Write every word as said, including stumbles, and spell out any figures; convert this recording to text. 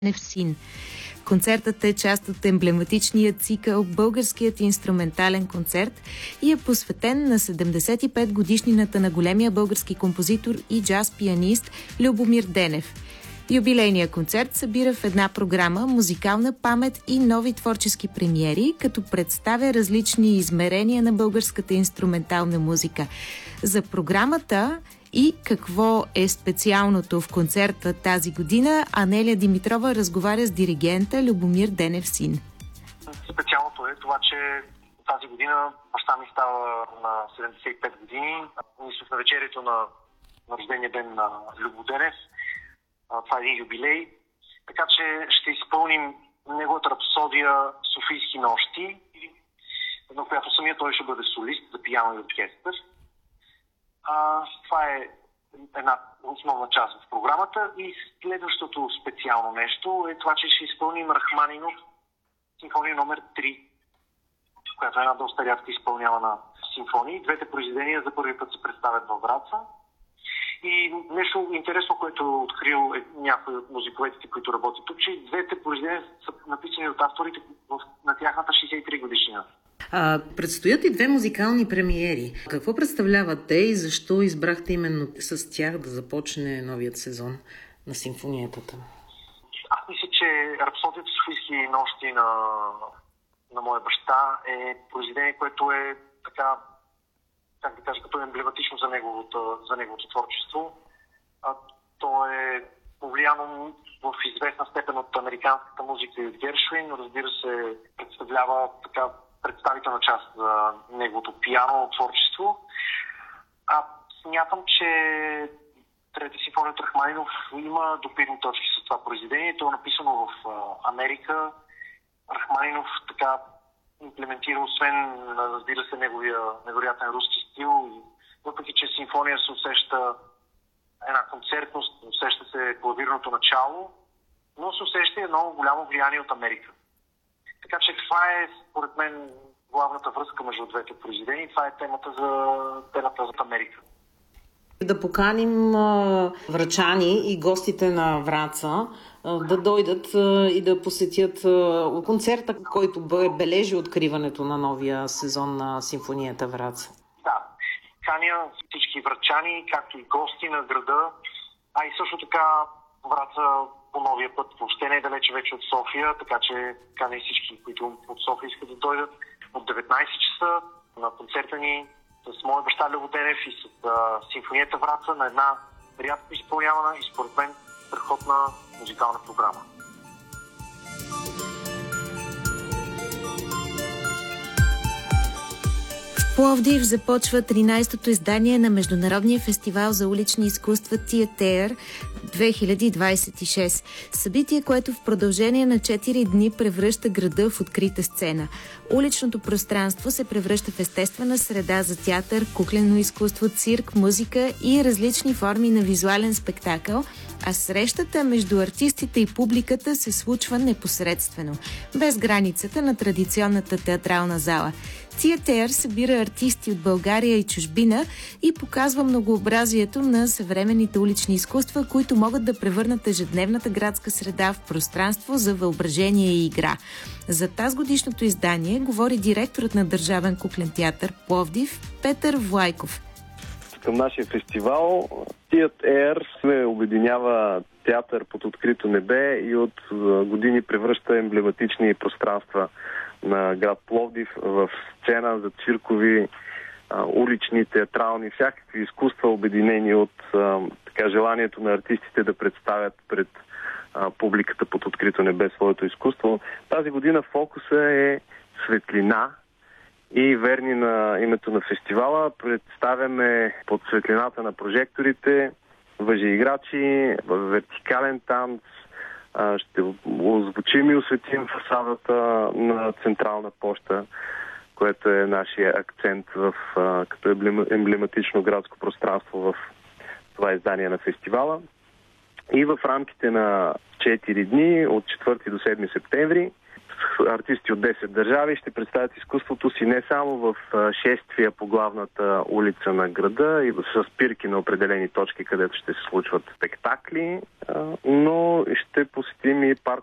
Невсин. Концертът е част от емблематичния цикъл Българският инструментален концерт и е посветен на седемдесет и пет годишнината на големия български композитор и джаз пианист Любомир Денев. Юбилейният концерт събира в една програма музикална памет и нови творчески премиери, като представя различни измерения на българската инструментална музика. За програмата и какво е специалното в концерта тази година, Анелия Димитрова разговаря с диригента Любомир Денев-син. Специалното е това, че тази година баща ми става на седемдесет и пет години. Ние сме в навечерието на, на рождения ден на Любо Денев. Това е един юбилей. Така че ще изпълним неговата рапсодия Софийски нощи, на която самия той ще бъде солист за пиано и оркестър. А, това е една основна част в програмата и следващото специално нещо е това, че ще изпълним Рахманинов симфония номер три, която е една доста рядко изпълнявана симфония. Двете произведения за първи път се представят във Враца. И нещо интересно, което е открил е някой от музиковедите, които работят тук, че двете произведения са написани от авторите на тяхната шейсет и три годишнина. А, предстоят и две музикални премиери. Какво представляват те и защо избрахте именно с тях да започне новият сезон на симфониетата? Аз мисля, че рапсодията Софийски нощи на, на моя баща е произведение, което е така, как да кажа, като е емблематично за неговото, за неговото творчество. А, то е повлияно в известна степен от американската музика и от Гершвин, но разбира се представлява така представителна част за неговото пиано творчество. А смятам, че Трета симфония от Рахманинов има допирни точки с това произведение. То е написано в Америка. Рахманинов така имплементира, освен, разбира се, неговия невероятен руски стил. Въпреки че симфония се усеща една концертност, усеща се клавирното начало, но се усеща едно голямо влияние от Америка. Така че това е, според мен, главната връзка между двете произведения. Това е темата за темата за Америка. Да поканим а, врачани и гостите на Враца а, да дойдат а, и да посетят а, концерта, който бележи откриването на новия сезон на симфонията Враца. Да, каня всички врачани, както и гости на града, а и също така Враца по новия път въобще не е далече вече от София, така че каня и всички, които от София искат да дойдат от деветнайсет часа на концерта ни с моя баща Любо Денев и с а, симфонията Враца на една рядко изпълнявана и според мен страхотна музикална програма. В Пловдив започва тринайсетото издание на Международния фестивал за улични изкуства Theater две хиляди двайсет и шест. Събитие, което в продължение на четири дни превръща града в открита сцена. Уличното пространство се превръща в естествена среда за театър, куклено изкуство, цирк, музика и различни форми на визуален спектакъл, а срещата между артистите и публиката се случва непосредствено, без границата на традиционната театрална зала. Theater събира артисти от България и чужбина и показва многообразието на съвременните улични изкуства, които могат да превърнат ежедневната градска среда в пространство за въображение и игра. За тазгодишното издание говори директорът на Държавен куклен театър Пловдив Петър Влайков. Към нашия фестивал Theater се обединява театър под открито небе и от години превръща емблематични пространства на град Пловдив в сцена за циркови, улични, театрални, всякакви изкуства, обединени от така, желанието на артистите да представят пред публиката под открито небе своето изкуство. Тази година фокуса е светлина и верни на името на фестивала представяме под светлината на прожекторите въжеиграчи, вертикален танц. Ще озвучим и осветим фасадата на Централна поща, което е нашия акцент в, като емблематично градско пространство в това издание на фестивала. И в рамките на четири дни, от четвърти до седми септември, артисти от десет държави ще представят изкуството си не само в шествия по главната улица на града и с спирки на определени точки, където ще се случват спектакли, но ще посетим и парк